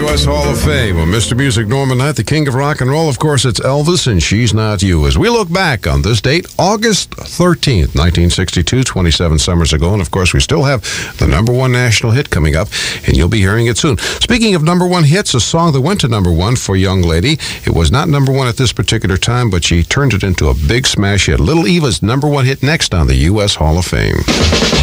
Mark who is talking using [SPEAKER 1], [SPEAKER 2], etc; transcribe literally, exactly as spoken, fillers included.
[SPEAKER 1] S Hall of Fame. Well, Mister Music Norman Knight, the king of rock and roll. Of course, it's Elvis, and She's Not You. As we look back on this date, August thirteenth, nineteen sixty-two, twenty-seven summers ago. And, of course, we still have the number one national hit coming up, and you'll be hearing it soon. Speaking of number one hits, a song that went to number one for Young Lady. It was not number one at this particular time, but she turned it into a big smash hit. Little Eva's number one hit next on the U S Hall of Fame.